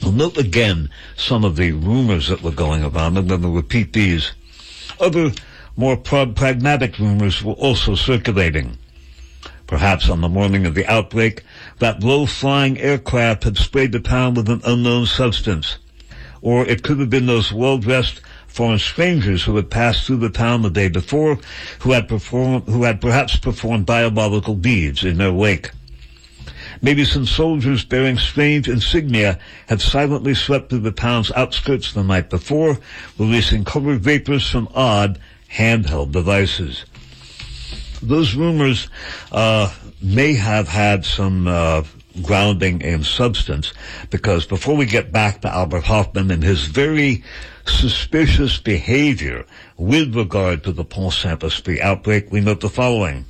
We'll note again some of the rumors that were going around, and then we'll repeat these. Other, more pragmatic rumors were also circulating. Perhaps on the morning of the outbreak, that low-flying aircraft had sprayed the town with an unknown substance. Or it could have been those well-dressed foreign strangers who had passed through the town the day before, who had perhaps performed diabolical deeds in their wake. Maybe some soldiers bearing strange insignia had silently swept through the town's outskirts the night before, releasing colored vapors from odd handheld devices. Those rumors may have had some grounding in substance, because before we get back to Albert Hofmann and his very suspicious behavior with regard to the Pont Saint-Esprit outbreak, we note the following.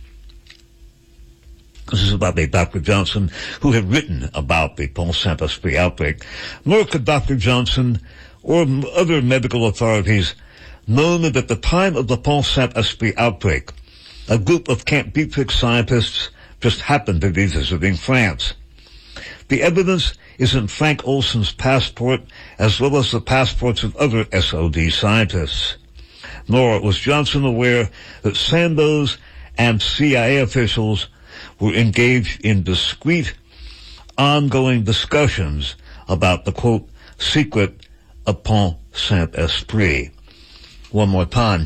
This is about a Dr. Johnson who had written about the Pont Saint-Esprit outbreak. Nor could Dr. Johnson or other medical authorities known that at the time of the Pont Saint-Esprit outbreak, a group of Camp Dietrich scientists just happened to be visiting France. The evidence is in Frank Olson's passport, as well as the passports of other SOD scientists. Nor was Johnson aware that Sandoz and CIA officials were engaged in discreet, ongoing discussions about the, quote, secret of Pont Saint-Esprit. One more time.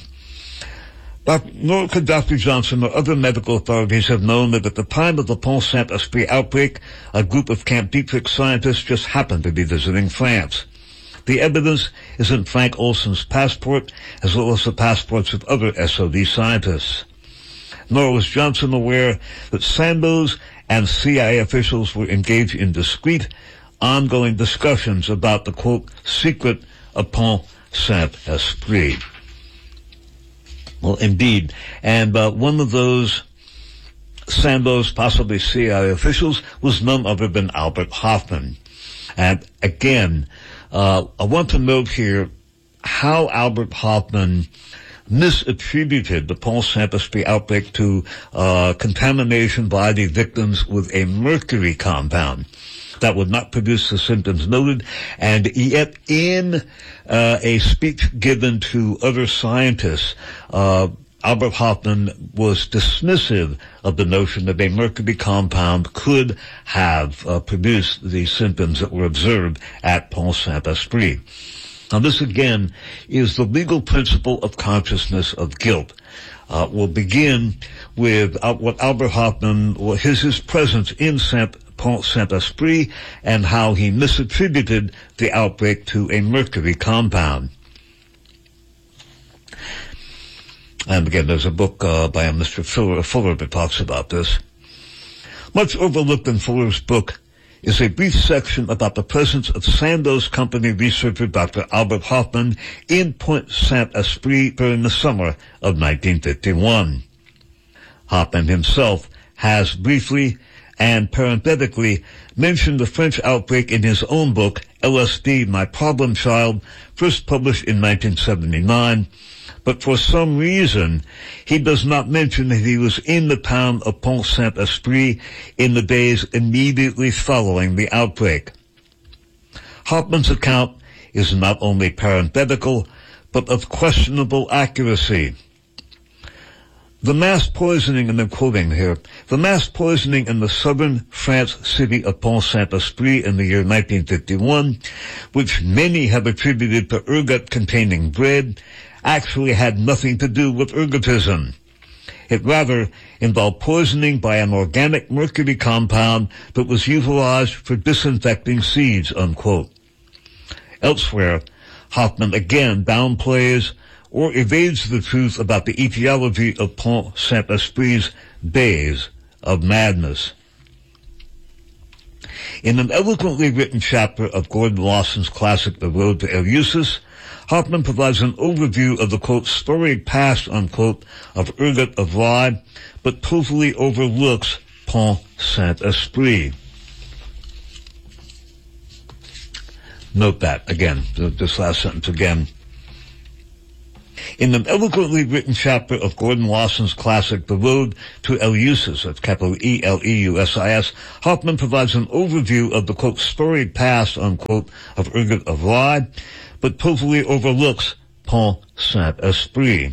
Nor could Dr. Johnson or other medical authorities have known that at the time of the Pont Saint-Esprit outbreak, a group of Camp Dietrich scientists just happened to be visiting France. The evidence is in Frank Olson's passport, as well as the passports of other SOD scientists. Nor was Johnson aware that Sandoz and CIA officials were engaged in discreet, ongoing discussions about the, quote, secret of Pont Saint-Esprit. Well, indeed. And one of those Sandoz, possibly CIA officials, was none other than Albert Hofmann. And again, I want to note here how Albert Hofmann misattributed the Pont Saint-Esprit outbreak to contamination by the victims with a mercury compound that would not produce the symptoms noted, and yet in a speech given to other scientists, Albert Hofmann was dismissive of the notion that a mercury compound could have produced the symptoms that were observed at Pont Saint-Esprit. Now this again is the legal principle of consciousness of guilt. We'll begin with what Albert Hofmann, his presence in Pont Saint-Esprit, and how he misattributed the outbreak to a mercury compound. And again, there's a book by a Mr. Fuller that talks about this. Much overlooked in Fuller's book is a brief section about the presence of Sandoz Company researcher Dr. Albert Hofmann in Pont Saint-Esprit during the summer of 1951. Hoffman himself has briefly and parenthetically mentioned the French outbreak in his own book, LSD, My Problem Child, first published in 1979, but for some reason he does not mention that he was in the town of Pont Saint-Esprit in the days immediately following the outbreak. Hoffmann's account is not only parenthetical, but of questionable accuracy. The mass poisoning, and I'm quoting here, the mass poisoning in the southern France city of Pont Saint-Esprit in the year 1951, which many have attributed to ergot-containing bread, actually had nothing to do with ergotism. It rather involved poisoning by an organic mercury compound that was utilized for disinfecting seeds, unquote. Elsewhere, Hofmann again downplays or evades the truth about the etiology of Pont Saint-Esprit's days of madness. In an eloquently written chapter of Gordon Lawson's classic The Road to Eleusis, Hofmann provides an overview of the, quote, storied past, unquote, of Ergot of Rye, but totally overlooks Pont Saint-Esprit. Note that, again, this last sentence again. In an eloquently written chapter of Gordon Wasson's classic, The Road to Eleusis, that's capital E-L-E-U-S-I-S, Hoffman provides an overview of the, quote, storied past, unquote, of Urget of Rye, but totally overlooks Pont Saint-Esprit.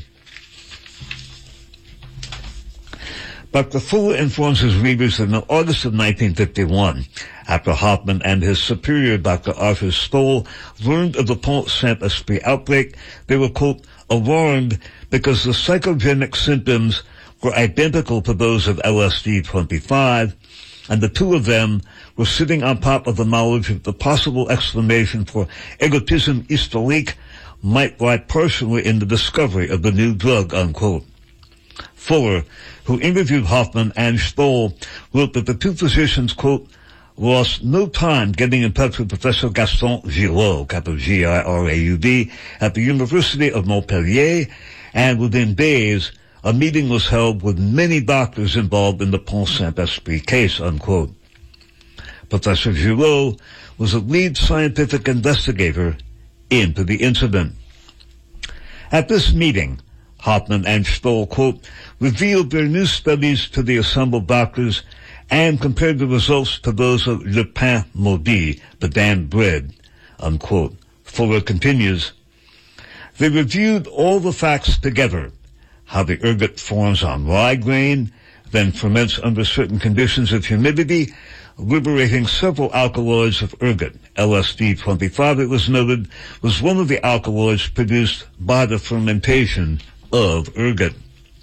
Dr. Fuller informs his readers that in August of 1951, after Hoffman and his superior, Dr. Arthur Stoll, learned of the Pont Saint-Esprit outbreak, they were, quote, alarmed because the psychogenic symptoms were identical to those of LSD-25, and the two of them were sitting on top of the knowledge of the possible explanation for egotism hystérique might lie partially in the discovery of the new drug, unquote. Fuller, who interviewed Hoffman and Stoll, wrote that the two physicians, quote, lost no time getting in touch with Professor Gaston Giraud, capital G-I-R-A-U-D, at the University of Montpellier, and within days, a meeting was held with many doctors involved in the Pont Saint-Esprit case, unquote. Professor Giraud was a lead scientific investigator into the incident. At this meeting, Hoffman and Stoll, quote, revealed their new studies to the assembled doctors and compared the results to those of Le Pain Maudit, the damned bread, unquote. Fuller continues, they reviewed all the facts together, how the ergot forms on rye grain, then ferments under certain conditions of humidity, liberating several alkaloids of ergot. LSD-25, it was noted, was one of the alkaloids produced by the fermentation of ergot.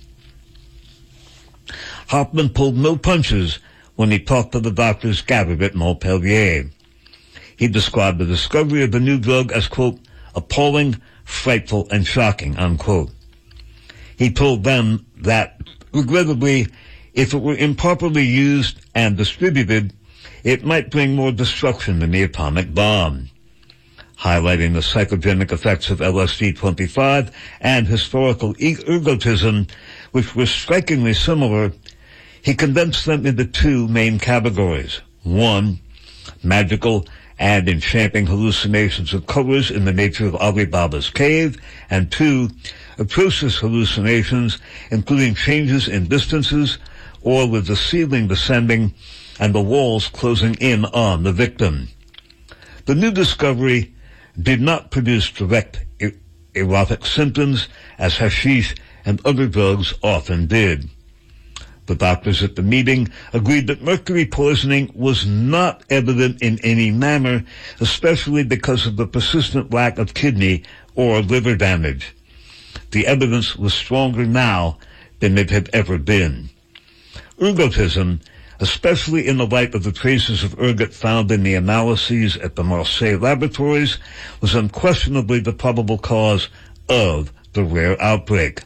Hoffman pulled no punches when he talked to the doctors gathered at Montpellier. He described the discovery of the new drug as, quote, appalling, frightful, and shocking, unquote. He told them that, regrettably, if it were improperly used and distributed, it might bring more destruction than the atomic bomb. Highlighting the psychogenic effects of LSD-25 and historical ergotism, which were strikingly similar, he condensed them into two main categories. One, magical and enchanting hallucinations of colors in the nature of Ali Baba's cave, and two, atrocious hallucinations, including changes in distances, or with the ceiling descending and the walls closing in on the victim. The new discovery did not produce direct erotic symptoms, as hashish and other drugs often did. The doctors at the meeting agreed that mercury poisoning was not evident in any manner, especially because of the persistent lack of kidney or liver damage. The evidence was stronger now than it had ever been. Ergotism, especially in the light of the traces of ergot found in the analyses at the Marseille laboratories, was unquestionably the probable cause of the rare outbreak.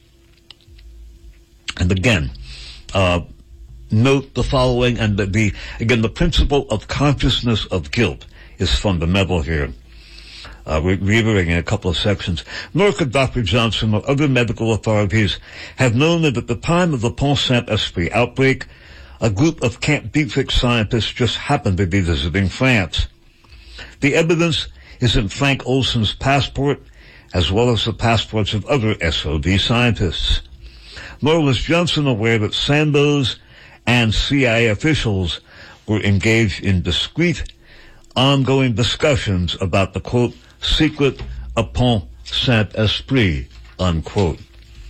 And again, note the following, and the principle of consciousness of guilt is fundamental here. Reiterating in a couple of sections. Nor could Dr. Johnson or other medical authorities have known that at the time of the Pont Saint-Esprit outbreak, a group of Camp Dietrich scientists just happened to be visiting France. The evidence is in Frank Olson's passport, as well as the passports of other SOD scientists. Nor was Johnson aware that Sandoz and CIA officials were engaged in discreet, ongoing discussions about the, quote, secret of Pont Saint-Esprit, unquote.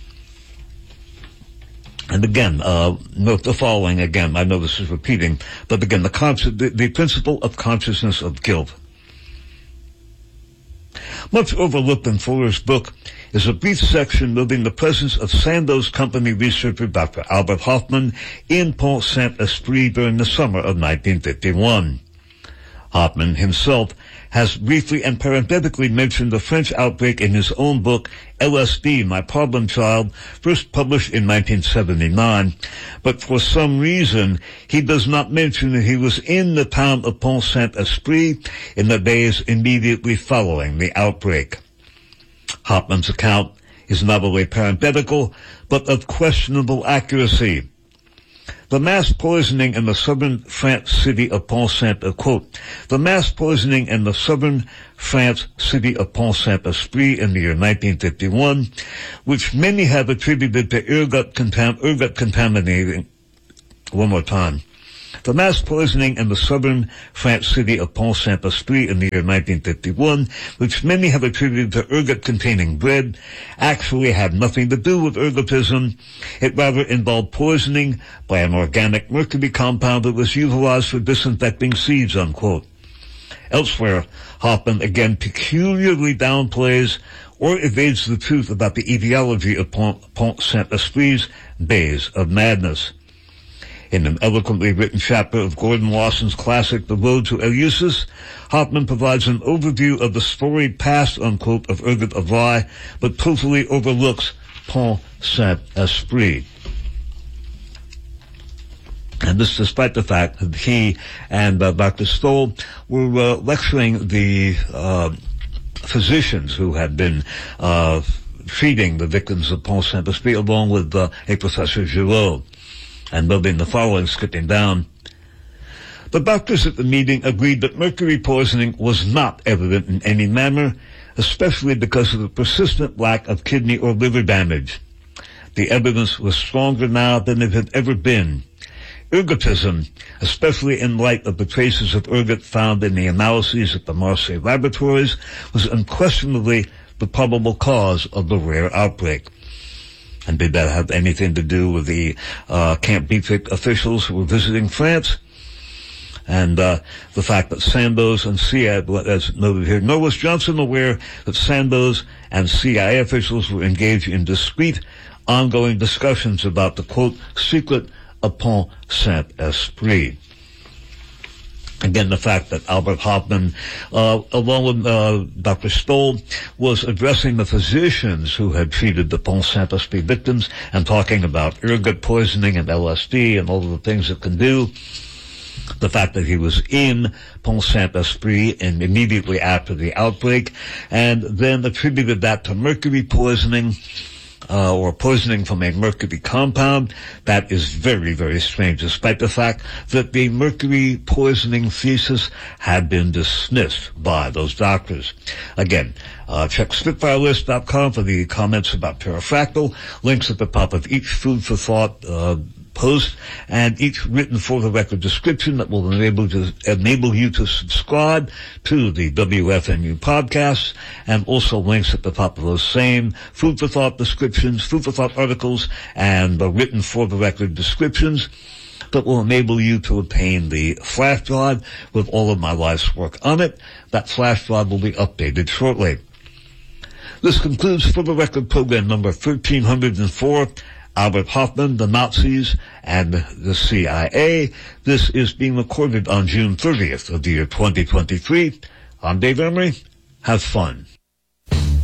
And again, note the following again. I know this is repeating, but again, the principle of consciousness of guilt. Much overlooked in Fuller's book is a brief section noting the presence of Sandoz Company researcher Dr. Albert Hofmann in Pont Saint-Esprit during the summer of 1951. Hofmann himself has briefly and parenthetically mentioned the French outbreak in his own book, LSD, My Problem Child, first published in 1979, but for some reason he does not mention that he was in the town of Pont Saint-Esprit in the days immediately following the outbreak. Hofmann's account is not only parenthetical, but of questionable accuracy. The mass poisoning in the southern France city of Pont-Saint-Esprit, the mass poisoning in the southern France city of Pont-Saint-Esprit in the year 1951, which many have attributed to ergot contaminating. One more time. The mass poisoning in the southern France city of Pont-Saint-Esprit in the year 1951, which many have attributed to ergot-containing bread, actually had nothing to do with ergotism. It rather involved poisoning by an organic mercury compound that was utilized for disinfecting seeds, unquote. Elsewhere, Hoffman again peculiarly downplays or evades the truth about the etiology of Pont-Saint-Esprit's days of madness. In an eloquently written chapter of Gordon Lawson's classic The Road to Eleusis, Hoffman provides an overview of the storied past, unquote, of Ergot of Rye, but totally overlooks Pont-Saint-Esprit. And this despite the fact that he and Dr. Stoll were lecturing the physicians who had been treating the victims of Pont-Saint-Esprit, along with a Professor Giraud. And noting the following, skipping down. The doctors at the meeting agreed that mercury poisoning was not evident in any manner, especially because of the persistent lack of kidney or liver damage. The evidence was stronger now than it had ever been. Ergotism, especially in light of the traces of ergot found in the analyses at the Marseille laboratories, was unquestionably the probable cause of the rare outbreak. And did that have anything to do with the Camp Dietrich officials who were visiting France? And the fact that Sandoz and CIA, as noted here, nor was Johnson aware that Sandoz and CIA officials were engaged in discreet, ongoing discussions about the, quote, secret of Pont-Saint-Esprit. Again, the fact that Albert Hoffman, along with Dr. Stoll, was addressing the physicians who had treated the Pont-Saint-Esprit victims and talking about ergot poisoning and LSD and all of the things it can do. The fact that he was in Pont-Saint-Esprit and immediately after the outbreak, and then attributed that to mercury poisoning, or poisoning from a mercury compound, that is very, very strange, despite the fact that the mercury poisoning thesis had been dismissed by those doctors. Again, check SpitfireList.com for the comments about Pterofractal, links at the top of each Food for Thought post, and each written for the record description that will enable you to subscribe to the WFNU podcasts, and also links at the top of those same Food for Thought descriptions, Food for Thought articles, and written for the record descriptions that will enable you to obtain the flash drive with all of my life's work on it. That flash drive will be updated shortly. This concludes For the Record program number 1304, Albert Hoffman, the Nazis, and the CIA. This is being recorded on June 30th of the year 2023. I'm Dave Emery. Have fun.